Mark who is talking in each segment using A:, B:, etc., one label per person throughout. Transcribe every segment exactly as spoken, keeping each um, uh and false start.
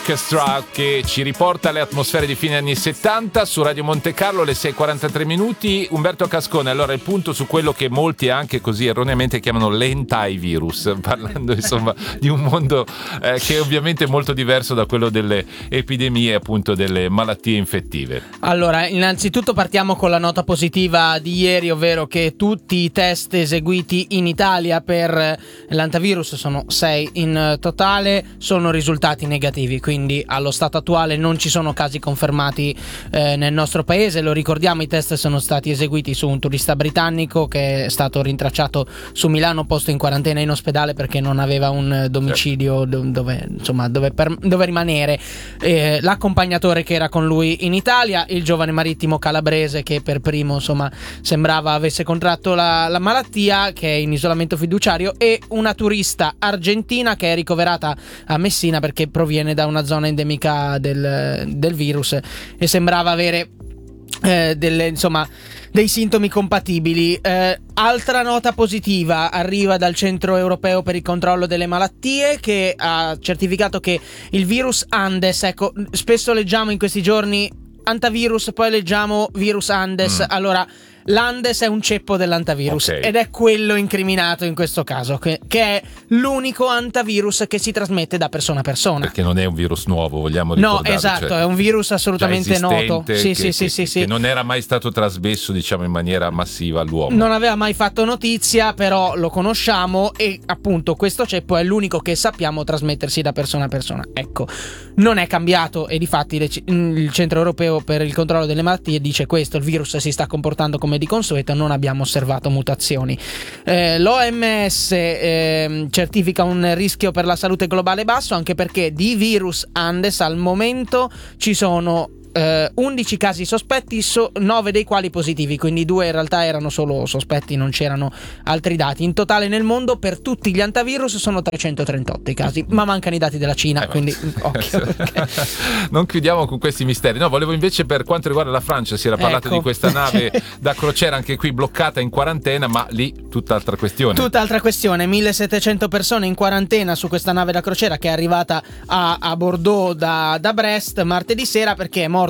A: Orchestra, che ci riporta alle atmosfere di fine anni settanta su Radio Monte Carlo, le sei e quarantatré minuti. Umberto Cascone, allora il punto su quello che molti anche così erroneamente chiamano l'antivirus, parlando insomma di un mondo eh, che ovviamente è molto diverso da quello delle epidemie, appunto delle malattie infettive.
B: Allora, innanzitutto partiamo con la nota positiva di ieri, ovvero che tutti i test eseguiti in Italia per l'antivirus, sono sei in totale, sono risultati negativi, quindi allo stato attuale non ci sono casi confermati eh, nel nostro paese. Lo ricordiamo, i test sono stati eseguiti su un turista britannico che è stato rintracciato su Milano, posto in quarantena in ospedale perché non aveva un domicilio dove, insomma, dove, per, dove rimanere. Eh, l'accompagnatore che era con lui in Italia, il giovane marittimo calabrese che per primo insomma sembrava avesse contratto la, la malattia, che è in isolamento fiduciario, e una turista argentina che è ricoverata a Messina perché proviene da una zona endemica del, del virus e sembrava avere eh, delle, insomma, dei sintomi compatibili. Eh, altra nota positiva arriva dal Centro Europeo per il Controllo delle Malattie, che ha certificato che il virus Andes, ecco, spesso leggiamo in questi giorni antivirus, poi leggiamo virus Andes, mm. allora l'Andes è un ceppo dell'antivirus, okay, ed è quello incriminato in questo caso, che, che è l'unico antivirus che si trasmette da persona a persona. Perché
A: non è un virus nuovo, vogliamo ricordare.
B: No, esatto,
A: cioè,
B: è un virus assolutamente noto. Sì,
A: che,
B: sì,
A: che,
B: sì,
A: che,
B: sì,
A: che
B: sì.
A: non era mai stato trasmesso, diciamo, in maniera massiva all'uomo.
B: Non aveva mai fatto notizia, però lo conosciamo e appunto questo ceppo è l'unico che sappiamo trasmettersi da persona a persona. Ecco, non è cambiato e difatti il Centro Europeo per il Controllo delle Malattie dice questo: il virus si sta comportando come di consueto, non abbiamo osservato mutazioni. Eh, L'O M S eh, certifica un rischio per la salute globale basso, anche perché di virus Andes al momento ci sono Uh, undici casi sospetti, so, nove dei quali positivi, quindi due in realtà erano solo sospetti, non c'erano altri dati. In totale nel mondo per tutti gli antivirus sono trecentotrentotto i casi, ma mancano i dati della Cina, eh, quindi occhio, perché...
A: non chiudiamo con questi misteri. No, volevo invece, per quanto riguarda la Francia, si era parlato
B: ecco.
A: di questa nave da crociera, anche qui bloccata in quarantena, ma lì tutt'altra questione.
B: Tutt'altra questione, millesettecento persone in quarantena su questa nave da crociera che è arrivata a, a Bordeaux da, da Brest martedì sera, perché è morto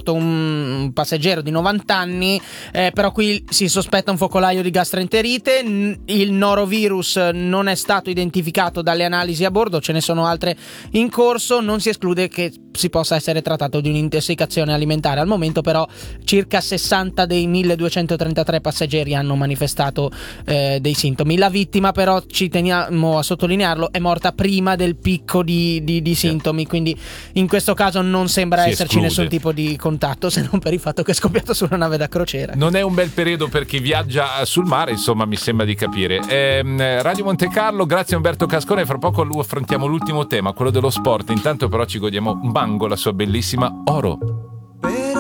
B: un passeggero di novanta anni, eh, però qui si sospetta un focolaio di gastroenterite. Il norovirus non è stato identificato dalle analisi a bordo, ce ne sono altre in corso, non si esclude che si possa essere trattato di un'intossicazione alimentare. Al momento però circa sessanta dei milleduecentotrentatré passeggeri hanno manifestato eh, dei sintomi. La vittima però, ci teniamo a sottolinearlo, è morta prima del picco di, di, di sintomi, quindi in questo caso non sembra
A: si
B: esserci
A: esclude.
B: nessun tipo di contatto, se non per il fatto che è scoppiato su una nave da crociera.
A: Non è un bel periodo per chi viaggia sul mare, insomma, mi sembra di capire. eh, Radio Monte Carlo, grazie a Umberto Cascone. Fra poco affrontiamo l'ultimo tema, quello dello sport. Intanto però ci godiamo Bango, la sua bellissima Oro.